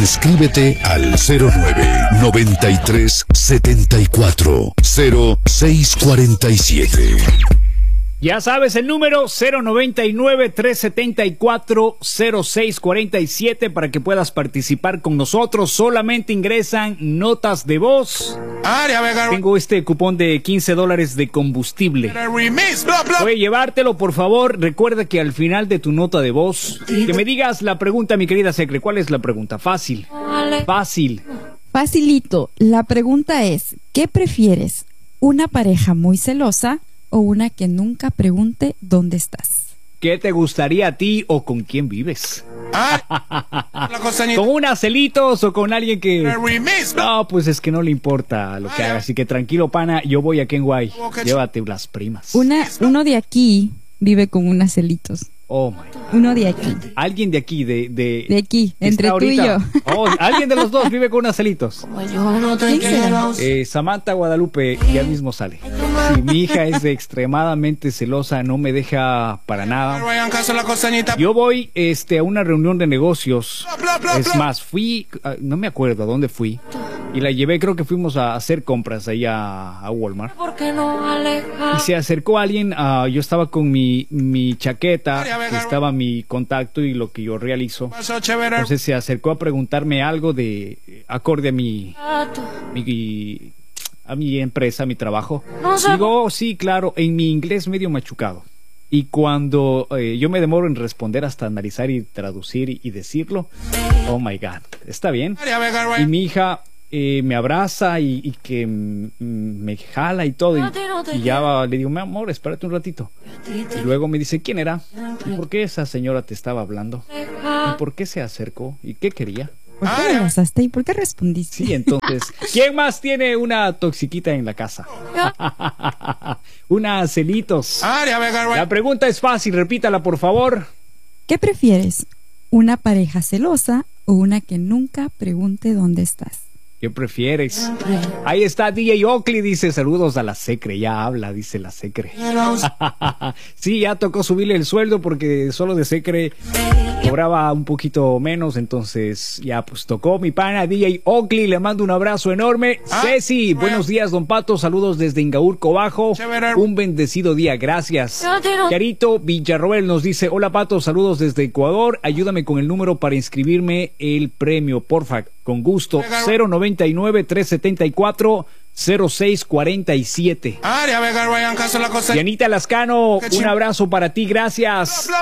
Escríbete al 0993740647. Ya sabes el número 099-374-0647 para que puedas participar con nosotros. Solamente ingresan notas de voz. Tengo este cupón de $15 de combustible. Voy a llevártelo, por favor. Recuerda que al final de tu nota de voz, que me digas la pregunta, mi querida Secre. ¿Cuál es la pregunta? Fácil. Fácil. Facilito. La pregunta es, ¿qué prefieres? ¿Una pareja muy celosa o una que nunca pregunte dónde estás? ¿Qué te gustaría a ti o con quién vives? ¿Con unas celitos o con alguien que... No, pues es que no le importa lo que haga. Así que tranquilo, pana, yo voy a Kenway. Llévate las primas. Uno de aquí vive con unas celitos. Oh, my God. Uno de aquí. Alguien de aquí, de aquí, entre tú y yo. Oh, alguien de los dos vive con unos celitos. Samantha Guadalupe ya mismo sale. Sí, mi hija es extremadamente celosa, no me deja para nada. Yo voy a una reunión de negocios. Es más, fui, no me acuerdo a dónde fui. Y la llevé, creo que fuimos a hacer compras ahí a Walmart. Y se acercó alguien, yo estaba con mi chaqueta, estaba mi contacto y lo que yo realizo. Entonces se acercó a preguntarme algo de acorde a mi empresa, a mi trabajo. Digo, oh, sí, claro, en mi inglés medio machucado. Y cuando yo me demoro en responder hasta analizar y traducir y decirlo, oh my God, está bien. Y mi hija me abraza y que me jala y todo. Y ya le digo, mi amor, espérate un ratito. Y luego me dice, ¿quién era? ¿Y por qué esa señora te estaba hablando? ¿Y por qué se acercó? ¿Y qué quería? ¿Por qué me abrazaste y por qué respondiste? Sí, entonces, ¿quién más tiene una toxiquita en la casa? Una celitos. La pregunta es fácil, repítala por favor. ¿Qué prefieres? ¿Una pareja celosa o una que nunca pregunte dónde estás? ¿Qué prefieres? Ahí está DJ Oakley, dice saludos a la Secre, ya habla, dice la Secre. Sí, ya tocó subirle el sueldo porque solo de Secre cobraba un poquito menos, entonces ya pues tocó mi pana DJ Oakley, le mando un abrazo enorme. Ceci, buenos días don Pato, saludos desde Ingaurco Bajo, un bendecido día, gracias. Carito Villarroel nos dice, hola Pato, saludos desde Ecuador, ayúdame con el número para inscribirme el premio, porfa, con gusto, 099-374-0647. Dianita Lascano, un abrazo para ti, gracias.